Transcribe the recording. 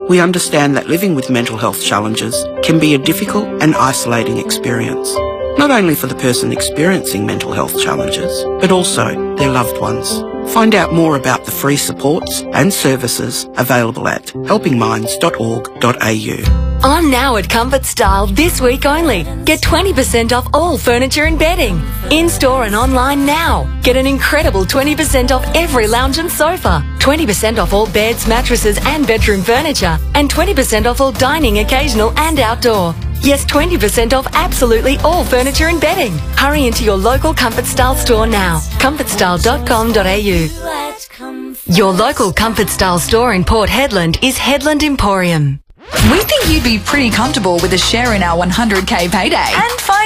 We understand that living with mental health challenges can be a difficult and isolating experience, not only for the person experiencing mental health challenges, but also their loved ones. Find out more about the free supports and services available at helpingminds.org.au. On now at Comfort Style this week only. Get 20% off all furniture and bedding. In-store and online now. Get an incredible 20% off every lounge and sofa. 20% off all beds, mattresses and bedroom furniture. And 20% off all dining, occasional and outdoor. Yes, 20% off absolutely all furniture and bedding. Hurry into your local Comfort Style store now. comfortstyle.com.au. Your local Comfort Style store in Port Hedland is Hedland Emporium. We think you'd be pretty comfortable with a share in our 100k payday. And find